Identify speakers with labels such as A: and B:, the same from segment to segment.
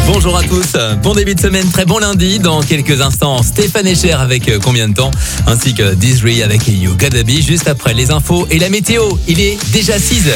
A: Bonjour à tous, bon début de semaine, très bon lundi. Dans quelques instants, Stéphane Echer avec Combien de temps, ainsi que Dizri avec You Gotta Be, juste après les infos et la météo. Il est déjà 6h.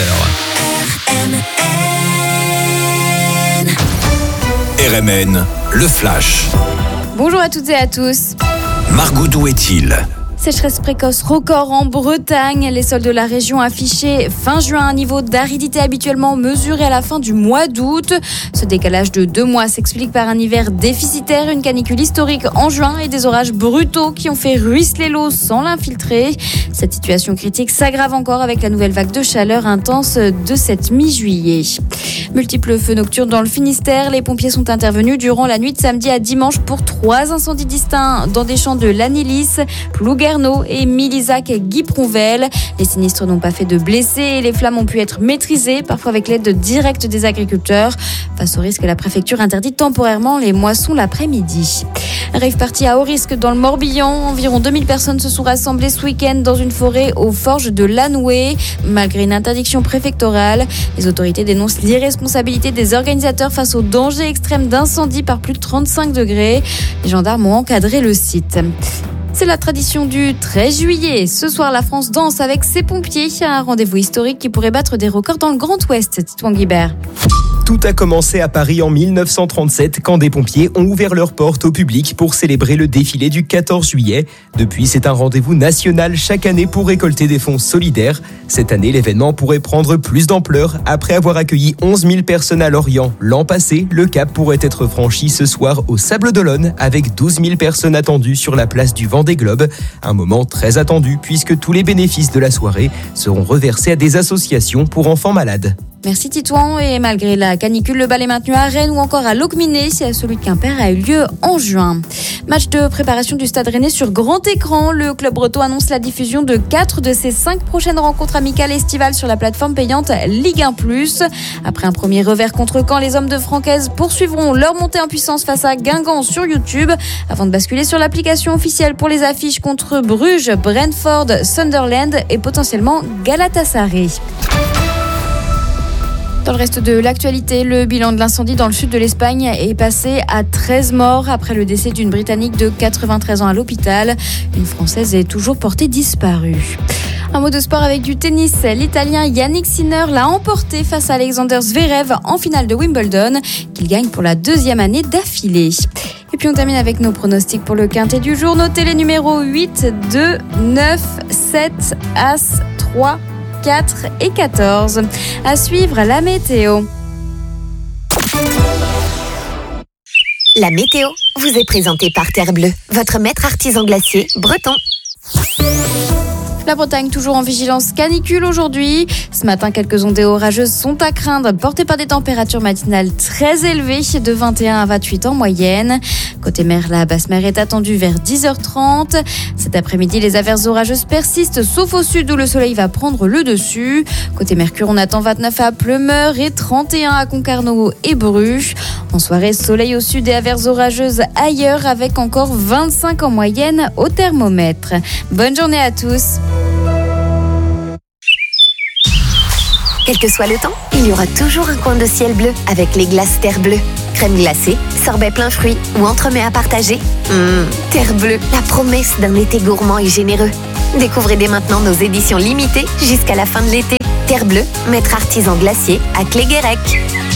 B: RMN, le flash.
C: Bonjour à toutes et à tous.
B: Margot, d'où est-il ?
C: Sécheresse précoce record en Bretagne. Les sols de la région affichaient fin juin un niveau d'aridité habituellement mesuré à la fin du mois d'août. Ce décalage de 2 mois s'explique par un hiver déficitaire, une canicule historique en juin et des orages brutaux qui ont fait ruisseler l'eau sans l'infiltrer. Cette situation critique s'aggrave encore avec la nouvelle vague de chaleur intense de cette mi-juillet. Multiples feux nocturnes dans le Finistère. Les pompiers sont intervenus durant la nuit de samedi à dimanche pour 3 incendies distincts dans des champs de l'Anilis, Plouguerneau et Milizac Guipronvel. Les sinistres n'ont pas fait de blessés et les flammes ont pu être maîtrisées, parfois avec l'aide directe des agriculteurs. Face au risque, la préfecture interdit temporairement les moissons l'après-midi. Rave party à haut risque dans le Morbihan. Environ 2000 personnes se sont rassemblées ce week-end dans une forêt aux forges de Lanoué. Malgré une interdiction préfectorale, les autorités dénoncent l'irresponsabilité des organisateurs face au danger extrême d'incendie par plus de 35 degrés. Les gendarmes ont encadré le site. C'est la tradition du 13 juillet. Ce soir, la France danse avec ses pompiers. Un rendez-vous historique qui pourrait battre des records dans le Grand Ouest. Titouan Guibert.
D: Tout a commencé à Paris en 1937 quand des pompiers ont ouvert leurs portes au public pour célébrer le défilé du 14 juillet. Depuis, c'est un rendez-vous national chaque année pour récolter des fonds solidaires. Cette année, l'événement pourrait prendre plus d'ampleur. Après avoir accueilli 11 000 personnes à Lorient l'an passé, le cap pourrait être franchi ce soir au Sables-d'Olonne avec 12 000 personnes attendues sur la place du Vendée Globe. Un moment très attendu puisque tous les bénéfices de la soirée seront reversés à des associations pour enfants malades.
C: Merci Titouan. Et malgré la canicule, le bal est maintenu à Rennes ou encore à Locminé. Celui de Quimper a eu lieu en juin. Match de préparation du Stade Rennais sur grand écran. Le club breton annonce la diffusion de 4 de ses 5 prochaines rencontres amicales estivales sur la plateforme payante Ligue 1+. Après un premier revers contre Caen, les hommes de Francaise poursuivront leur montée en puissance face à Guingamp sur YouTube avant de basculer sur l'application officielle pour les affiches contre Bruges, Brentford, Sunderland et potentiellement Galatasaray. Dans le reste de l'actualité, le bilan de l'incendie dans le sud de l'Espagne est passé à 13 morts après le décès d'une Britannique de 93 ans à l'hôpital. Une Française est toujours portée disparue. Un mot de sport avec du tennis. L'Italien Yannick Sinner l'a emporté face à Alexander Zverev en finale de Wimbledon, qu'il gagne pour la 2e année d'affilée. Et puis on termine avec nos pronostics pour le quintet du jour. Notez les numéros 8, 2, 9, 7, As, 3, 4 et 14. À suivre la météo.
E: La météo vous est présentée par Terre Bleue, votre maître artisan glacier breton.
C: La Bretagne toujours en vigilance canicule aujourd'hui. Ce matin, quelques ondées orageuses sont à craindre, portées par des températures matinales très élevées, de 21 à 28 en moyenne. Côté mer, la basse mer est attendue vers 10h30. Cet après-midi, les averses orageuses persistent, sauf au sud où le soleil va prendre le dessus. Côté Mercure, on attend 29 à Pleumeur et 31 à Concarneau et Bruges. En soirée, soleil au sud et averses orageuses ailleurs, avec encore 25 en moyenne au thermomètre. Bonne journée à tous.
E: Quel que soit le temps, il y aura toujours un coin de ciel bleu avec les glaces Terre Bleue. Crème glacée, sorbet plein fruits ou entremets à partager. Terre Bleue, la promesse d'un été gourmand et généreux. Découvrez dès maintenant nos éditions limitées jusqu'à la fin de l'été. Terre Bleue, maître artisan glacier à Cléguérec.